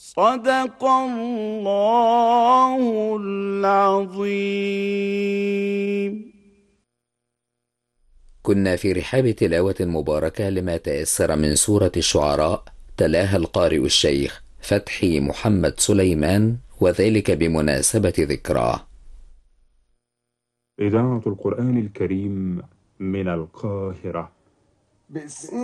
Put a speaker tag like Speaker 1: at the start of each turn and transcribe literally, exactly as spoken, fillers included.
Speaker 1: صدق الله العظيم.
Speaker 2: كنا في رحاب تلاوة مباركة لما تيسر من سورة الشعراء، تلاها القارئ الشيخ فتحي محمد سليمان، وذلك بمناسبة ذكراه.
Speaker 3: إذاعة القرآن الكريم من القاهرة. بسم